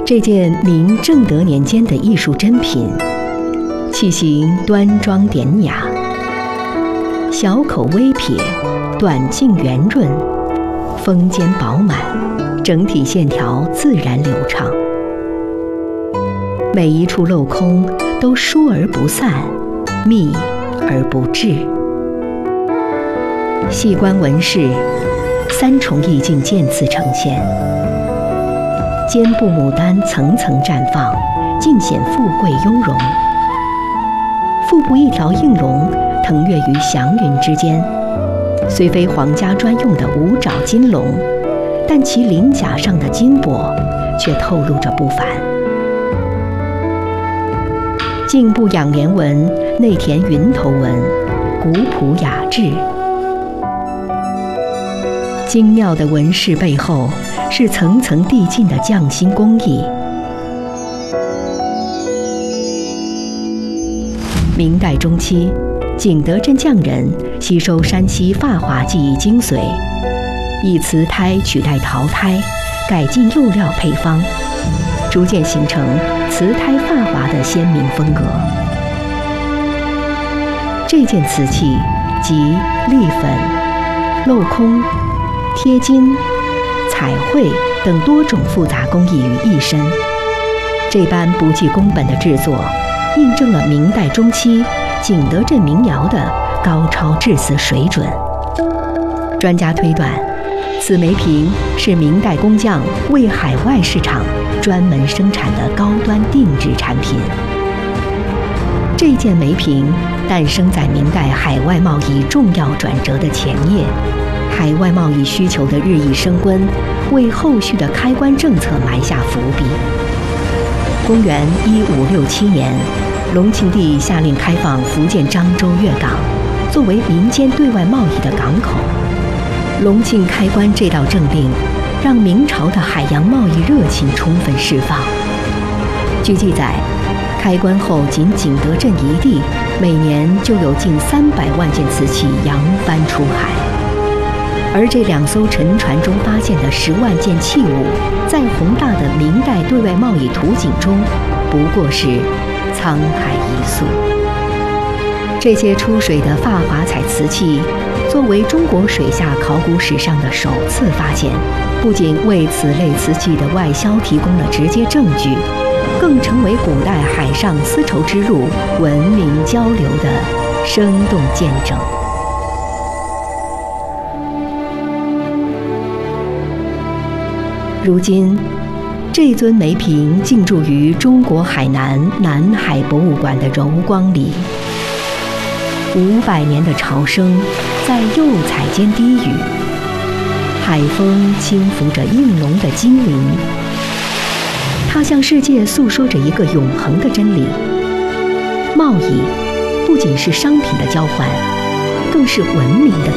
这件明正德年间的艺术珍品，器形端庄典雅，小口微撇，短径圆润，峰尖饱满，整体线条自然流畅，每一处镂空都疏而不散，密而不滞。细观纹饰，三重意境渐次呈现。肩部牡丹层层绽放，尽显富贵雍容。腹部一条应龙腾跃于祥云之间，虽非皇家专用的五爪金龙，但其鳞甲上的金箔却透露着不凡。颈部仰莲纹内填云头纹，古朴雅致。精妙的纹饰背后是层层递进的匠心工艺。明代中期，景德镇匠人吸收山西发华技艺精髓，以瓷胎取代陶胎，改进釉料配方，逐渐形成瓷胎发华的鲜明风格。这件瓷器集立粉、镂空、贴金、彩绘等多种复杂工艺于一身，这般不计工本的制作，印证了明代中期景德镇民窑的高超制瓷水准。专家推断，此梅瓶是明代工匠为海外市场专门生产的高端定制产品。这件梅瓶诞生在明代海外贸易重要转折的前夜。海外贸易需求的日益升温，为后续的开关政策埋下伏笔。公元1567年，隆庆帝下令开放福建漳州粤港，作为民间对外贸易的港口。隆庆开关这道政令，让明朝的海洋贸易热情充分释放。据记载，开关后仅景德镇一地，每年就有近300万件瓷器扬帆出海。而这2艘沉船中发现的10万件器物，在宏大的明代对外贸易图景中，不过是沧海一粟。这些出水的发华彩瓷器，作为中国水下考古史上的首次发现，不仅为此类瓷器的外销提供了直接证据，更成为古代海上丝绸之路文明交流的生动见证。如今，这尊梅瓶静驻于中国海南南海博物馆的柔光里。500年的潮声在釉彩间低语，海风轻拂着应龙的金鳞。它向世界诉说着一个永恒的真理：贸易不仅是商品的交换，更是文明的